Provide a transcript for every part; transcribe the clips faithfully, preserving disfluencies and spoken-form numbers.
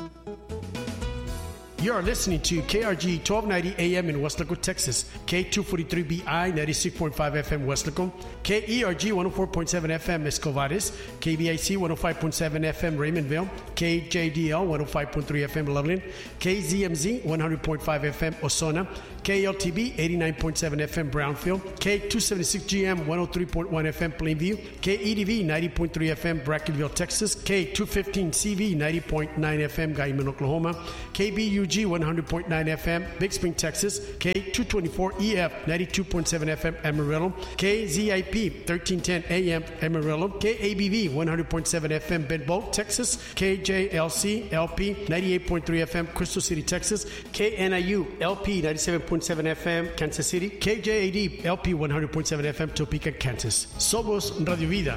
You are listening to K R G twelve ninety A M in Weslaco, Texas, K two forty-three B I ninety-six point five F M Weslaco, K E R G one oh four point seven F M Escovares, K B I C one oh five point seven F M Raymondville, K J D L one oh five point three F M Loveland, K Z M Z one hundred point five F M Osona, K L T B eighty-nine point seven F M Brownfield, K two seventy-six G M one oh three point one F M Plainview, K E D V ninety point three F M Brackettville, Texas, K two fifteen C V ninety point nine F M Guyman, Oklahoma, K B U G one hundred point nine F M Big Spring, Texas, K two twenty-four E F ninety-two point seven F M Amarillo, K Z I P thirteen ten A M Amarillo, K A B V one hundred point seven F M Bedbolt, Texas, K J L C L P ninety-eight point three F M Crystal City, Texas, K N I U L P ninety-seven point seven F M Kansas City, K J A D L P one hundred point seven F M Topeka, Kansas. Somos Radio Vida.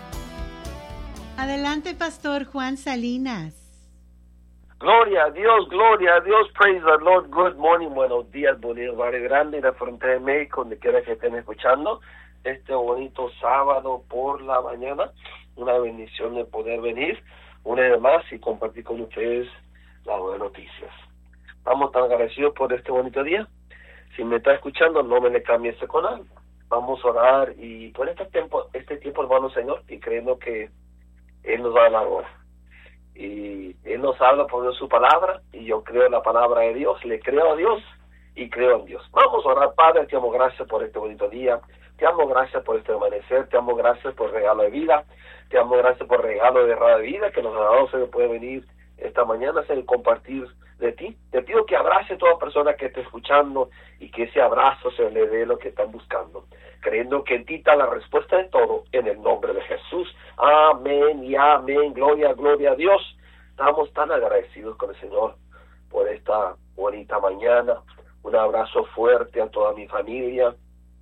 Adelante, Pastor Juan Salinas. Gloria a Dios, gloria a Dios, praise the Lord, good morning, buenos días, Bolívar, Valle Grande y la frontera de México, donde quiera que estén escuchando este bonito sábado por la mañana. Una bendición de poder venir una vez más y compartir con ustedes las buenas noticias. Estamos tan agradecidos por este bonito día. Si me está escuchando, no me le cambie ese canal. Vamos a orar y por este tiempo, este tiempo, hermano Señor, y creyendo que Él nos va a dar hora. Y Él nos habla por su palabra, y yo creo en la palabra de Dios, le creo a Dios y creo en Dios. Vamos a orar. Padre, te amo gracias por este bonito día, te amo gracias por este amanecer, te amo gracias por el regalo de vida, te amo gracias por el regalo de radio de vida que nos ha dado, se puede venir esta mañana a hacer compartir de ti. Te pido que abrace a toda persona que esté escuchando y que ese abrazo se le dé lo que están buscando, creyendo que en ti está la respuesta de todo, en el nombre de Jesús. Amén y amén. Gloria, gloria a Dios. Estamos tan agradecidos con el Señor por esta bonita mañana. Un abrazo fuerte a toda mi familia,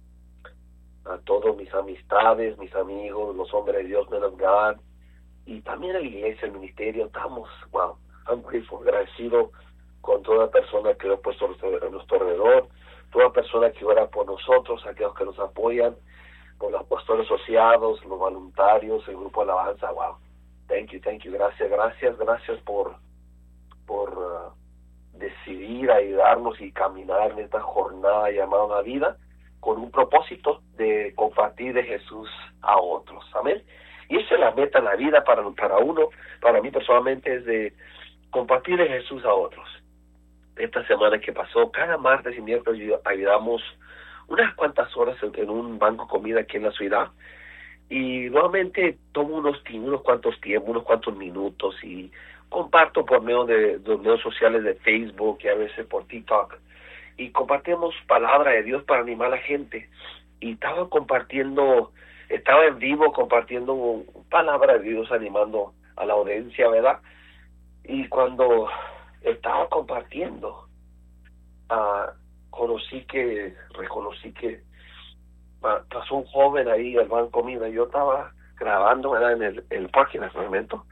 a todos mis amistades, mis amigos, los hombres de Dios, men of God, y también a la iglesia, el ministerio. Estamos, wow, I'm grateful, agradecido con toda persona que lo ha puesto a nuestro alrededor, toda persona que ora por nosotros, aquellos que nos apoyan, por los pastores asociados, los voluntarios, el grupo de alabanza. Wow, thank you, thank you, gracias, gracias, gracias por, por uh, decidir ayudarnos y caminar en esta jornada llamada una vida con un propósito de compartir de Jesús a otros. Amén. Y esa es la meta en la vida para, para uno, para mí personalmente, es de compartir de Jesús a otros. Esta semana que pasó, cada martes y miércoles ayudamos unas cuantas horas en, en un banco de comida aquí en la ciudad, y nuevamente tomo unos, unos cuantos tiempos, unos cuantos minutos y comparto por medio de, de los medios sociales de Facebook y a veces por TikTok, y compartimos palabra de Dios para animar a la gente. Y estaba compartiendo, estaba en vivo compartiendo palabra de Dios, animando a la audiencia, ¿verdad? Y cuando estaba compartiendo, uh, conocí que, reconocí que uh, pasó un joven ahí al banco comida. Yo estaba grabando, ¿verdad?, en el, el parque en ese momento,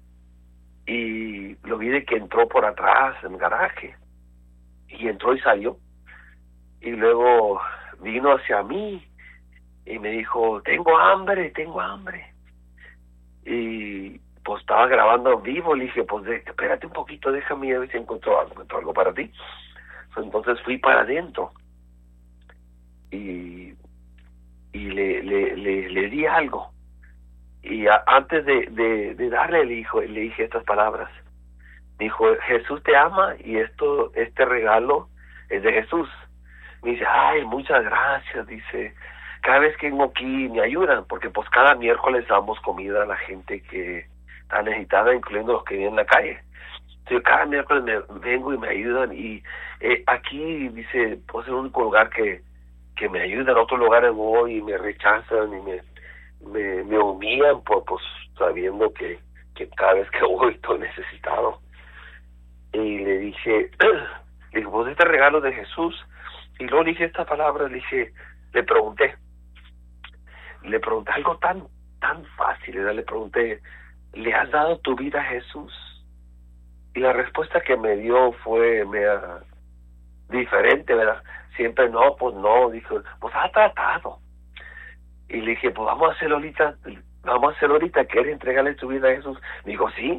y lo vi de que entró por atrás en el garaje, y entró y salió, y luego vino hacia mí y me dijo, tengo hambre, tengo hambre. Y pues estaba grabando en vivo. Le dije, pues de, espérate un poquito, déjame ver si encuentro algo, encuentro algo para ti. Entonces fui para adentro y y le le, le, le di algo, y a, antes de, de, de darle le, dijo, le dije estas palabras. Dijo, Jesús te ama y esto este regalo es de Jesús. Me dice, ay, muchas gracias. Dice, cada vez que vengo aquí me ayudan, porque pues cada miércoles damos comida a la gente que está necesitada, incluyendo los que viven en la calle. Entonces cada miércoles me, vengo y me ayudan, y eh, aquí, dice, pues es el único lugar que, que me ayudan. En otros lugares voy y me rechazan y me, me, me humillan, por, pues sabiendo que, que cada vez que voy estoy necesitado. Y le dije, le dije, pues este regalo de Jesús. Y luego le dije esta palabra, le dije, le pregunté, le pregunté algo tan, tan fácil, ¿verdad? Le pregunté, ¿le has dado tu vida a Jesús? Y la respuesta que me dio fue mea, diferente, ¿verdad? Siempre no, pues no. Dijo, pues ha tratado. Y le dije, pues vamos a hacerlo ahorita, vamos a hacerlo ahorita, ¿quieres entregarle tu vida a Jesús? Me dijo, sí.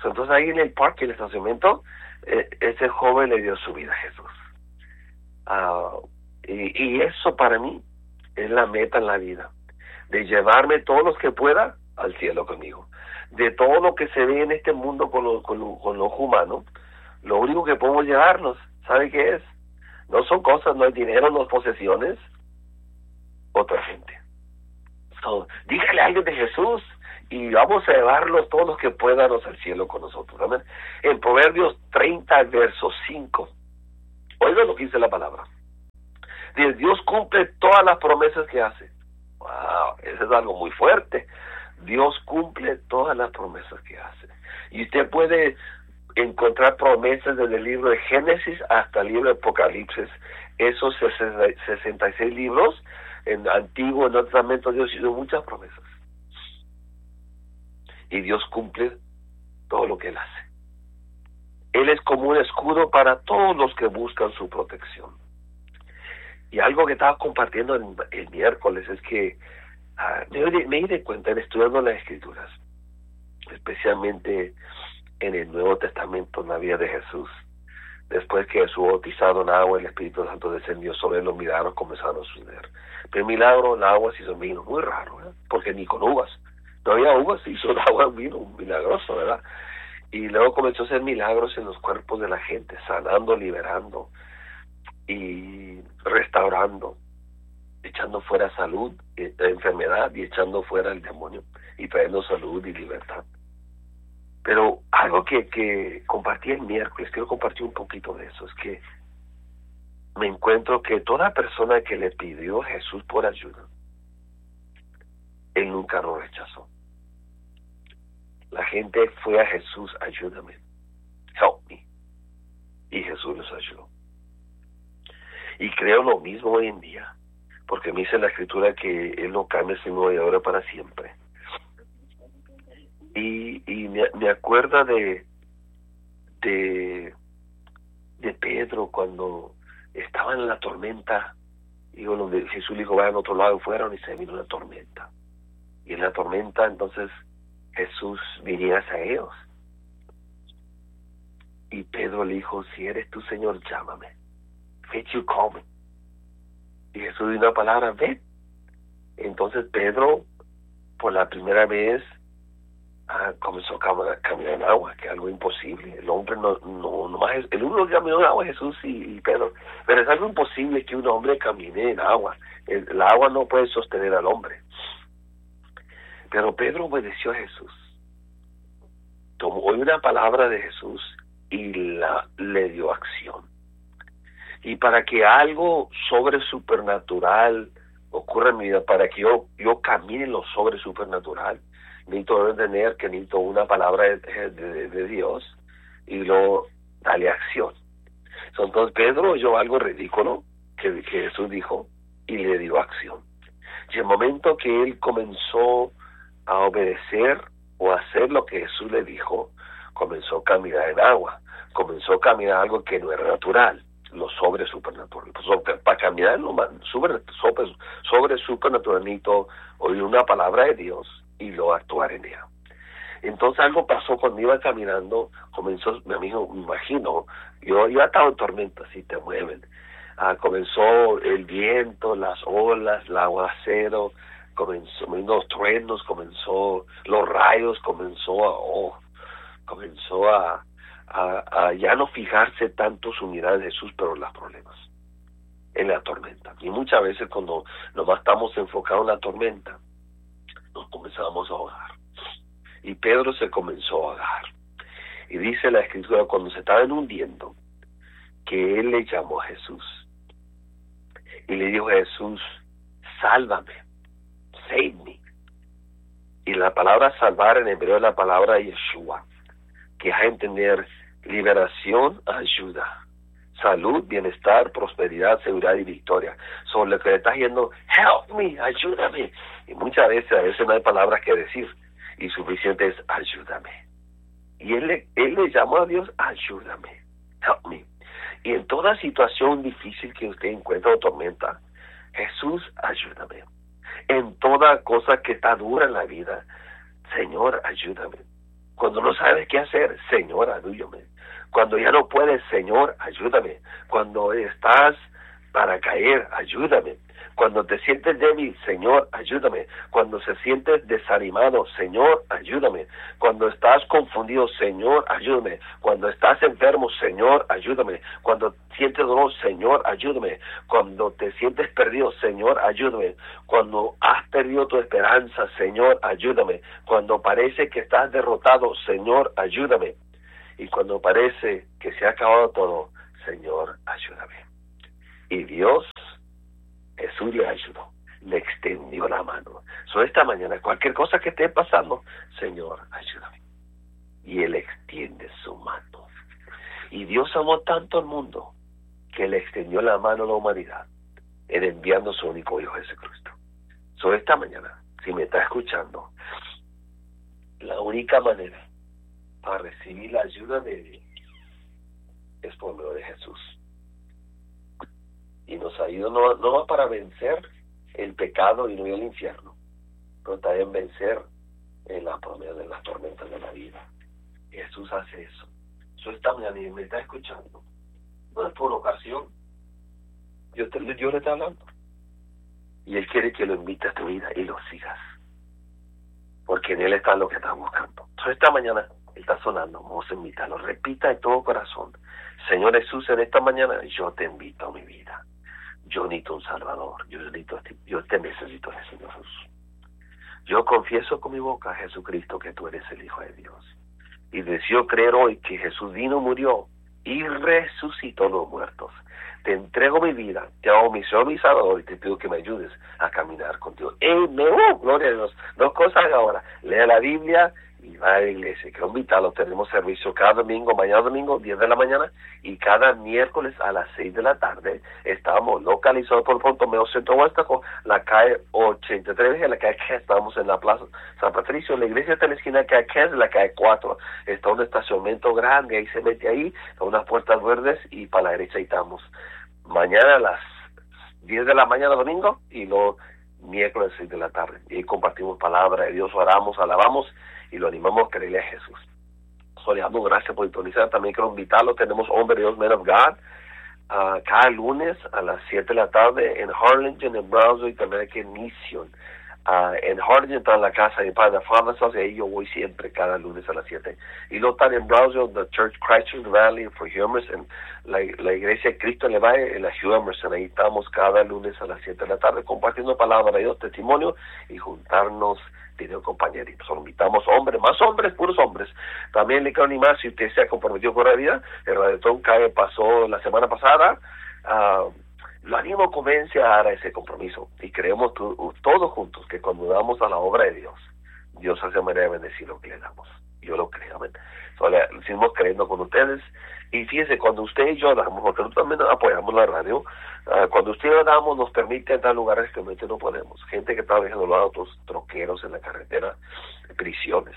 Entonces ahí en el parque, en el estacionamiento, eh, ese joven le dio su vida a Jesús. Uh, y, y eso para mí es la meta en la vida, de llevarme todos los que pueda al cielo conmigo. De todo lo que se ve en este mundo con los con lo, con los humanos, lo único que podemos llevarnos, ¿sabe qué es? No son cosas, no es dinero, no es posesiones, otra gente. So, dígale a alguien de Jesús y vamos a llevarlos todos los que puedan al cielo con nosotros. Amén. En Proverbios treinta, verso cinco, oigan lo que dice la palabra. Dice, Dios cumple todas las promesas que hace. Wow, eso es algo muy fuerte. Dios cumple todas las promesas que hace. Y usted puede encontrar promesas desde el libro de Génesis hasta el libro de Apocalipsis. Esos sesenta y seis libros, en Antiguo y Nuevo Testamento, Dios hizo muchas promesas. Y Dios cumple todo lo que Él hace. Él es como un escudo para todos los que buscan su protección. Y algo que estaba compartiendo el, el miércoles es que uh, me, me di cuenta en estudiando las Escrituras, especialmente en el Nuevo Testamento, en la vida de Jesús. Después que Jesús bautizado en agua, el Espíritu Santo descendió sobre él, los milagros comenzaron a suceder. Pero el milagro, el agua se hizo vino, muy raro, ¿verdad? Porque ni con uvas. No había uvas, se hizo el agua en vino, milagroso, ¿verdad? Y luego comenzó a hacer milagros en los cuerpos de la gente, sanando, liberando y restaurando, echando fuera salud, eh, enfermedad y echando fuera el demonio y trayendo salud y libertad. Pero algo que, que compartí el miércoles, quiero compartir un poquito de eso, es que me encuentro que toda persona que le pidió a Jesús por ayuda, Él nunca lo rechazó. La gente fue a Jesús, ayúdame, help me, y Jesús los ayudó. Y creo lo mismo hoy en día, porque me dice la Escritura que Él no cambia, sino de ahora para siempre. Y, y me, me acuerda de, de de Pedro cuando estaba en la tormenta, y donde Jesús le dijo, vayan a otro lado, fueron y se vino una tormenta. Y en la tormenta entonces Jesús venía hacia ellos. Y Pedro le dijo, si eres tú, Señor, llámame. Ven, you call me. Y Jesús dio una palabra, ven. Entonces Pedro, por la primera vez, ah, comenzó a caminar, caminar en agua, que es algo imposible. El hombre no, no, no más, el único que caminó en agua es Jesús y, y Pedro. Pero es algo imposible que un hombre camine en agua. El, el agua no puede sostener al hombre. Pero Pedro obedeció a Jesús. Tomó una palabra de Jesús y la, le dio acción. Y para que algo sobre supernatural ocurra en mi vida, para que yo, yo camine en lo sobre supernatural, necesito entender que necesito una palabra de, de, de Dios y luego darle acción. Entonces Pedro oyó algo ridículo que, que Jesús dijo y le dio acción. Y el momento que él comenzó a obedecer o a hacer lo que Jesús le dijo, comenzó a caminar en agua, comenzó a caminar algo que no era natural, lo sobre supernatural. Pues, para caminar lo sobre, sobre, sobre supernatural necesito oír una palabra de Dios y luego actuar en ella. Entonces algo pasó cuando iba caminando, comenzó, mi amigo, me imagino, yo, yo estaba en tormenta, así te mueven. Ah, comenzó el viento, las olas, el aguacero, comenzó los truenos, comenzó los rayos, comenzó a, oh, comenzó a, a, a ya no fijarse tanto su mirada en Jesús, pero en los problemas, en la tormenta. Y muchas veces cuando nomás estamos enfocados en la tormenta, nos comenzamos a ahogar. Y Pedro se comenzó a ahogar. Y dice la Escritura, cuando se estaban hundiendo, que él le llamó a Jesús. Y le dijo a Jesús, sálvame, save me. Y la palabra salvar en hebreo es la palabra Yeshua, que es a entender liberación, ayuda, salud, bienestar, prosperidad, seguridad y victoria. Sobre lo que le está diciendo, help me, ayúdame. Y muchas veces, a veces no hay palabras que decir, y suficiente es ayúdame. Y él le, él le llamó a Dios, ayúdame, help me. Y en toda situación difícil que usted encuentra o tormenta, Jesús, ayúdame. En toda cosa que está dura en la vida, Señor, ayúdame. Cuando no sabes qué hacer, Señor, ayúdame. Cuando ya no puedes, Señor, ayúdame. Cuando estás para caer, ayúdame. Cuando te sientes débil, Señor, ayúdame. Cuando se sientes desanimado, Señor, ayúdame. Cuando estás confundido, Señor, ayúdame. Cuando estás enfermo, Señor, ayúdame. Cuando sientes dolor, Señor, ayúdame. Cuando te sientes perdido, Señor, ayúdame. Cuando has perdido tu esperanza, Señor, ayúdame. Cuando parece que estás derrotado, Señor, ayúdame. Y cuando parece que se ha acabado todo, Señor, ayúdame. Y Dios, Jesús le ayudó, le extendió la mano. So, esta mañana, cualquier cosa que esté pasando, Señor, ayúdame. Y Él extiende su mano. Y Dios amó tanto al mundo que le extendió la mano a la humanidad en enviando su único Hijo Jesucristo. So, esta mañana, si me está escuchando, la única manera para recibir la ayuda de Dios es por medio de Jesús. Y nos ayuda no, no más para vencer el pecado y no ir al infierno, pero también vencer en la promesa de las tormentas de la vida. Jesús hace eso. Eso esta mañana y me está escuchando. No es por ocasión. Dios, te, Dios le está hablando. Y Él quiere que lo invite a tu vida y lo sigas. Porque en Él está lo que estás buscando. Entonces esta mañana Él está sonando. Vamos a invitarlo. Repita de todo corazón. Señor Jesús, en esta mañana yo te invito a mi vida. Yo necesito un Salvador. Yo necesito, yo te necesito, Señor Jesús. Yo confieso con mi boca, Jesucristo, que tú eres el Hijo de Dios. Y deseo creer hoy que Jesús vino, murió y resucitó los muertos. Te entrego mi vida, te hago mi Señor, mi Salvador, y te pido que me ayudes a caminar contigo. ¡Amén! ¡Oh, gloria a Dios! Dos cosas ahora. Lea la Biblia y va a la iglesia. Quiero invitarlos. Tenemos servicio cada domingo, mañana domingo, diez de la mañana, y cada miércoles a las seis de la tarde. Estamos localizados por Ponto Meo Centro Huasteco, la calle ochenta y tres, en la calle Kess. Estamos en la Plaza San Patricio. La iglesia está en la esquina de calle Kess, en la calle cuatro. Está un estacionamiento grande, ahí se mete ahí, está unas puertas verdes, y para la derecha ahí estamos. Mañana a las diez de la mañana domingo, y luego miércoles seis de la tarde. Y ahí compartimos palabra de Dios, oramos, alabamos, y lo animamos a creerle a Jesús. So, le damos gracias por sintonizar. También quiero invitarlo. Tenemos Hombre de Dios, Men of God, uh, cada lunes a las siete de la tarde en Harlingen, en Brownsville, y también aquí en Mission. Uh, en Harlingen está en la casa de mi padre, Father's House, y ahí yo voy siempre cada lunes a las siete. Y luego están en Brownsville, the Church Christ Valley for Humerson, la, la iglesia de Cristo en el Valle, en la Humerson. Ahí estamos cada lunes a las siete de la tarde compartiendo palabra de Dios, testimonio, y juntarnos video compañeritos. Los invitamos hombres, más hombres, puros hombres. También le quiero animar, si usted se ha comprometido con la vida, el Radiotón que pasó la semana pasada, uh, lo animo, convence a dar ese compromiso, y creemos tu, todos juntos que cuando damos a la obra de Dios, Dios hace manera de bendecir lo que le damos. Yo lo creo, amén. So, le seguimos creyendo con ustedes. Y fíjense, cuando usted y yo damos, porque nosotros también apoyamos la radio, uh, cuando usted y yo damos, nos permite dar lugares que realmente no podemos. Gente que está dejando los autos, troqueros en la carretera, prisiones.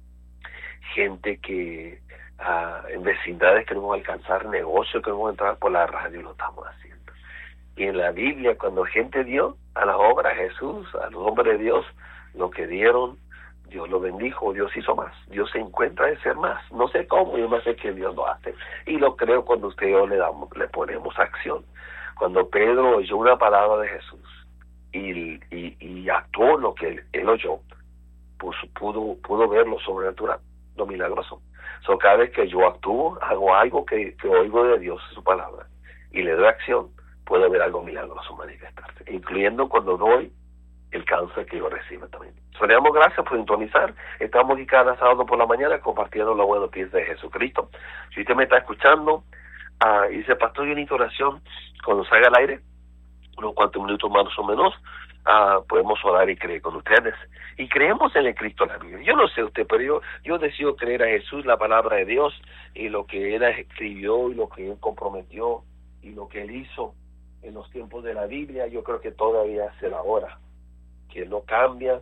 Gente que uh, en vecindades que no vamos a alcanzar, negocios que no vamos a entrar, por la radio lo estamos haciendo. Y en la Biblia, cuando gente dio a la obra, Jesús, a los hombres de Dios, lo que dieron, Dios lo bendijo, Dios hizo más. Dios se encuentra de ser más. No sé cómo, yo no sé que Dios lo hace. Y lo creo cuando usted y yo le damos, le ponemos acción. Cuando Pedro oyó una palabra de Jesús y, y, y actuó lo que él, él oyó, pues pudo, pudo ver lo sobrenatural, lo milagroso. So, cada vez que yo actúo, hago algo que, que oigo de Dios, su palabra, y le doy acción, puedo ver algo milagroso manifestarse, incluyendo cuando doy el cáncer que yo recibo también. So, le damos gracias por sintonizar. Estamos aquí cada sábado por la mañana compartiendo la buena noticia de Jesucristo. Si usted me está escuchando uh, y dice, pastor, yo necesito oración, cuando salga al aire, unos cuantos minutos más o menos, uh, podemos orar y creer con ustedes. Y creemos en el Cristo de la Biblia. Yo no sé usted, pero yo, yo decido creer a Jesús, la palabra de Dios, y lo que Él escribió, y lo que Él comprometió, y lo que Él hizo en los tiempos de la Biblia. Yo creo que todavía será ahora, que no cambia,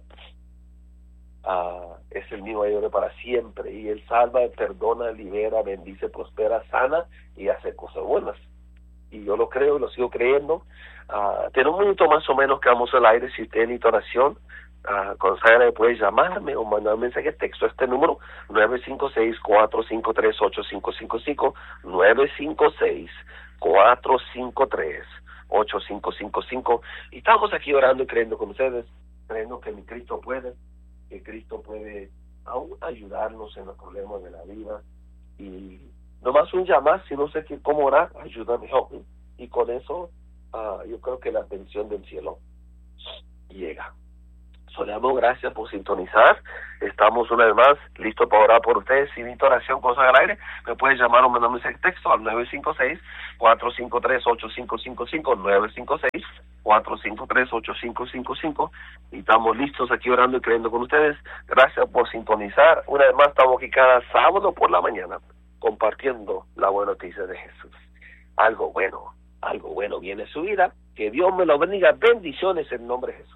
uh, es el mismo ayer para siempre, y Él salva, perdona, libera, bendice, prospera, sana y hace cosas buenas. Y yo lo creo y lo sigo creyendo. Uh, tenemos un minuto más o menos que vamos al aire. Si usted necesita oración, Uh, consagra, puedes llamarme o mandar un mensaje de texto a este número nueve cinco seis, cuatro cinco tres, ocho cinco cinco cinco, nueve cinco seis, cuatro cinco tres, ocho cinco cinco cinco, y estamos aquí orando y creyendo con ustedes, creyendo que mi Cristo puede, que Cristo puede aún ayudarnos en los problemas de la vida, y nomás un llamar, si no sé qué, cómo orar, ayúdame, joven, y con eso uh, yo creo que la bendición del cielo llega. So, le damos gracias por sintonizar. Estamos una vez más listos para orar por ustedes. Si necesita oración, cosa al aire, me puedes llamar o mandar un mensaje de texto al nueve cinco seis, cuatro cinco tres, ocho cinco cinco cinco, nueve cinco seis, cuatro cinco tres, ocho cinco cinco cinco, y estamos listos aquí orando y creyendo con ustedes. Gracias por sintonizar. Una vez más estamos aquí cada sábado por la mañana compartiendo la buena noticia de Jesús. Algo bueno, algo bueno viene en su vida. Que Dios me lo bendiga. Bendiciones en nombre de Jesús.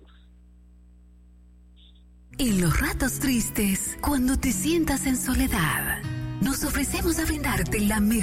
En los ratos tristes, cuando te sientas en soledad, nos ofrecemos a brindarte la mejor